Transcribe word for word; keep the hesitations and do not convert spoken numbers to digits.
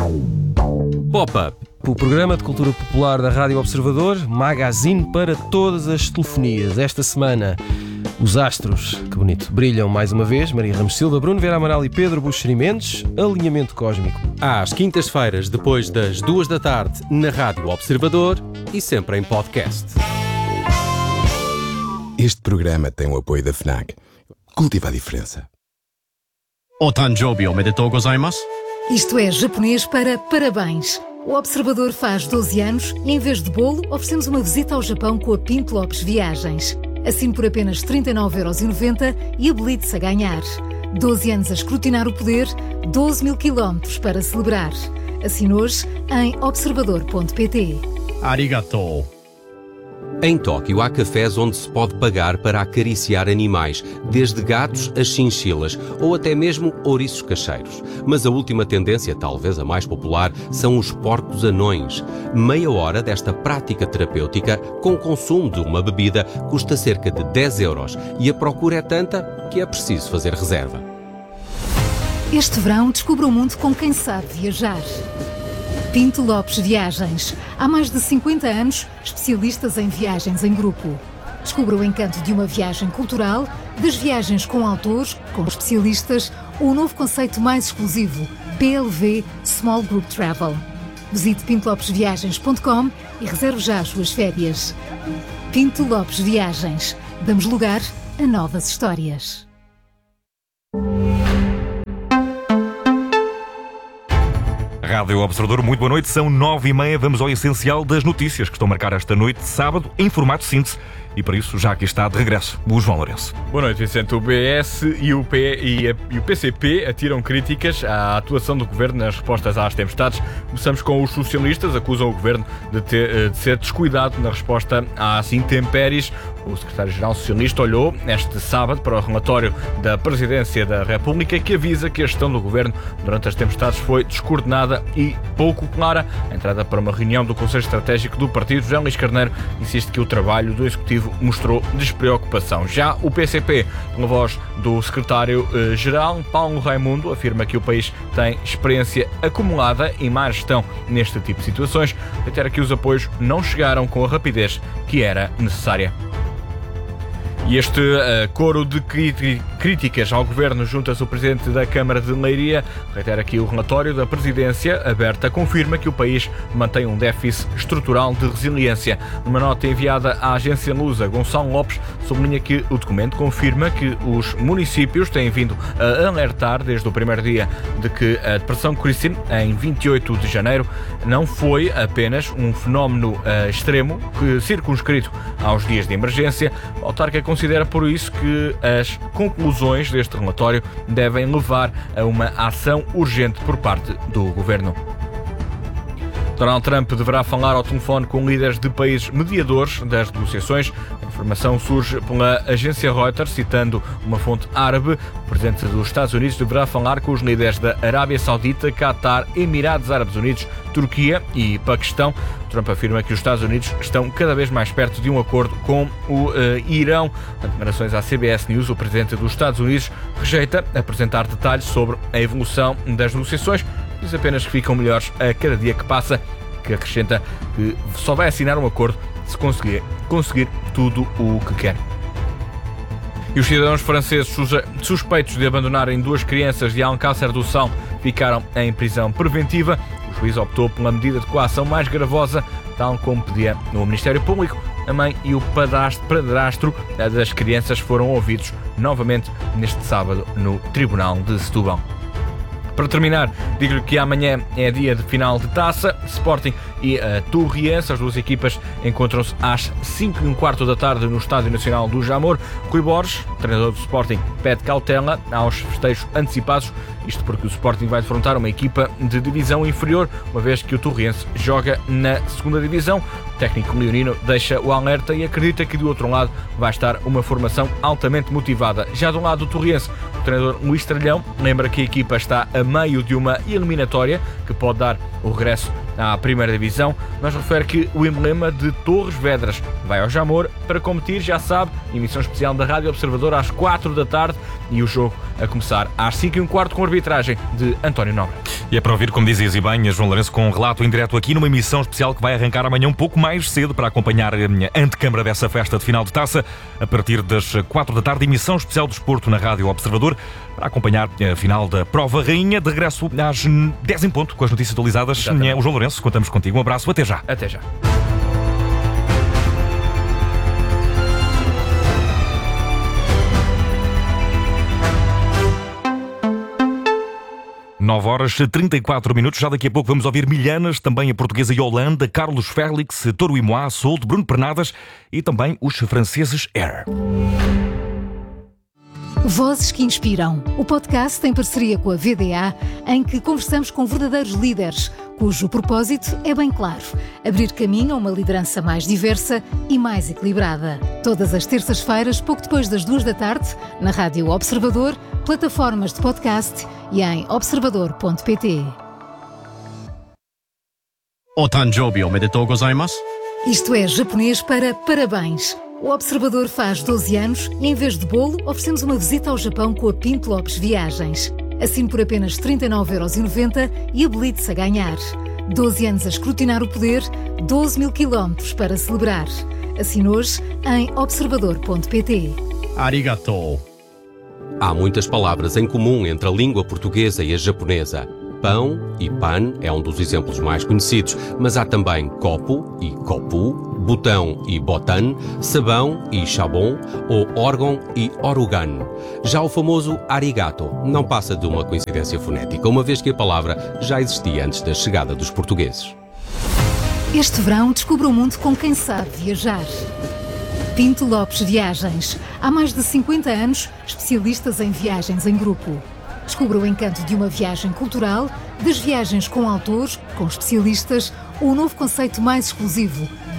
Pop-Up, o programa de cultura popular da Rádio Observador, magazine para todas as telefonias. Esta semana, os astros, que bonito, brilham mais uma vez. Maria Ramos Silva, Bruno Vera Amaral e Pedro Buxeri Mendes. Alinhamento cósmico. Às quintas-feiras, depois das duas da tarde, na Rádio Observador e sempre em podcast. Este programa tem o apoio da F N A C. Cultiva a diferença. Otanjobi omedetou gozaimasu. Isto é japonês para parabéns. O Observador faz doze anos e, em vez de bolo, oferecemos uma visita ao Japão com a Pinto Lopes Viagens. Assine por apenas trinta e nove euros e noventa e habilite-se a ganhar. doze anos a escrutinar o poder, doze mil quilómetros para celebrar. Assine hoje em observador ponto pt. Arigatou. Em Tóquio há cafés onde se pode pagar para acariciar animais, desde gatos a chinchilas ou até mesmo ouriços cacheiros. Mas a última tendência, talvez a mais popular, são os porcos anões. Meia hora desta prática terapêutica, com consumo de uma bebida, custa cerca de dez euros e a procura é tanta que é preciso fazer reserva. Este verão descubra o mundo com quem sabe viajar. Pinto Lopes Viagens. Há mais de cinquenta anos, especialistas em viagens em grupo. Descubra o encanto de uma viagem cultural, das viagens com autores, com especialistas, ou o novo conceito mais exclusivo, P L V Small Group Travel. Visite pinto lopes viagens ponto com e reserve já as suas férias. Pinto Lopes Viagens. Damos lugar a novas histórias. Rádio Observador, muito boa noite, são nove e meia, vamos ao essencial das notícias que estão a marcar esta noite, sábado, em formato síntese. E para isso, já aqui está de regresso o João Lourenço. Boa noite, Vicente. O B S e o, P, e, a, e o P C P atiram críticas à atuação do Governo nas respostas às tempestades. Começamos com os socialistas, acusam o Governo de, ter, de ser descuidado na resposta às intempéries. O secretário-geral socialista olhou este sábado para o relatório da Presidência da República, que avisa que a gestão do Governo durante as tempestades foi descoordenada e pouco clara. A entrada para uma reunião do Conselho Estratégico do Partido, José Luís Carneiro insiste que o trabalho do Executivo mostrou despreocupação. Já o P C P, pela voz do secretário-geral, Paulo Raimundo, afirma que o país tem experiência acumulada em má gestão neste tipo de situações, até que os apoios não chegaram com a rapidez que era necessária. E este uh, coro de críticas ao Governo junta-se o Presidente da Câmara de Leiria. Reitera aqui o relatório da Presidência aberta, confirma que o país mantém um déficit estrutural de resiliência. Numa nota enviada à agência Lusa, Gonçalo Lopes sublinha que o documento confirma que os municípios têm vindo a alertar desde o primeiro dia de que a Depressão Christine, em vinte e oito de janeiro, não foi apenas um fenómeno uh, extremo que circunscrito aos dias de emergência. A autarca considera por isso que as conclusões deste relatório devem levar a uma ação urgente por parte do Governo. Donald Trump deverá falar ao telefone com líderes de países mediadores das negociações. A informação surge pela agência Reuters, citando uma fonte árabe. O presidente dos Estados Unidos deverá falar com os líderes da Arábia Saudita, Qatar, Emirados Árabes Unidos, Turquia e Paquistão. Trump afirma que os Estados Unidos estão cada vez mais perto de um acordo com o uh, Irão. Em declarações à C B S News, o presidente dos Estados Unidos rejeita apresentar detalhes sobre a evolução das negociações. Diz apenas que ficam melhores a cada dia que passa, que acrescenta que só vai assinar um acordo se conseguir, conseguir tudo o que quer. E os cidadãos franceses suspeitos de abandonarem duas crianças de Alcácer do Sal ficaram em prisão preventiva. O juiz optou pela medida de coação mais gravosa, tal como pedia no Ministério Público. A mãe e o padrasto, padrasto das crianças foram ouvidos novamente neste sábado no Tribunal de Setúbal. Para terminar, digo-lhe que amanhã é dia de final de taça. Sporting e a Torriense, as duas equipas encontram-se às cinco e um quarto da tarde no Estádio Nacional do Jamor. Rui Borges, treinador do Sporting, pede cautela aos festejos antecipados. Isto porque o Sporting vai defrontar uma equipa de divisão inferior, uma vez que o Torriense joga na segunda divisão. O técnico leonino deixa o alerta e acredita que do outro lado vai estar uma formação altamente motivada. Já do lado do Torriense, o treinador Luís Tralhão lembra que a equipa está a meio de uma eliminatória que pode dar o regresso à primeira divisão, mas refere que o emblema de Torres Vedras vai ao Jamor para competir, já sabe, emissão especial da Rádio Observador às quatro da tarde e o jogo a começar às cinco e um quarto com a arbitragem de António Nobre. E é para ouvir, como dizias e bem, João Lourenço, com um relato em direto aqui numa emissão especial que vai arrancar amanhã um pouco mais cedo para acompanhar a minha antecâmara dessa festa de final de taça. A partir das quatro da tarde, emissão especial do desporto na Rádio Observador para acompanhar a final da Prova Rainha. De regresso às dez em ponto com as notícias atualizadas. Exatamente. O João Lourenço, contamos contigo. Um abraço, até já. Até já. nove horas e trinta e quatro minutos. Já daqui a pouco vamos ouvir Milhanas, também a portuguesa Yolanda, Carlos Félix, Toro e Moá, Solto, Bruno Pernadas e também os franceses Air. Vozes que Inspiram, o podcast em parceria com a V D A, em que conversamos com verdadeiros líderes, cujo propósito é bem claro: abrir caminho a uma liderança mais diversa e mais equilibrada. Todas as terças-feiras, pouco depois das duas da tarde, na Rádio Observador, plataformas de podcast e em observador ponto pt. O tanjobi omedetou gozaimasu. Isto é japonês para parabéns. O Observador faz doze anos e, em vez de bolo, oferecemos uma visita ao Japão com a Pinto Lopes Viagens. Assine por apenas trinta e nove euros e noventa e habilite-se a ganhar. doze anos a escrutinar o poder, doze mil quilómetros para celebrar. Assine hoje em observador ponto pt. Arigatou. Há muitas palavras em comum entre a língua portuguesa e a japonesa. Pão e pan é um dos exemplos mais conhecidos, mas há também copo e copu, botão e botan, sabão e chabon ou órgão e orugan. Já o famoso arigato não passa de uma coincidência fonética, uma vez que a palavra já existia antes da chegada dos portugueses. Este verão descubra o mundo com quem sabe viajar. Pinto Lopes Viagens. Há mais de cinquenta anos, especialistas em viagens em grupo. Descubra o encanto de uma viagem cultural, das viagens com autores, com especialistas, ou um novo conceito mais exclusivo,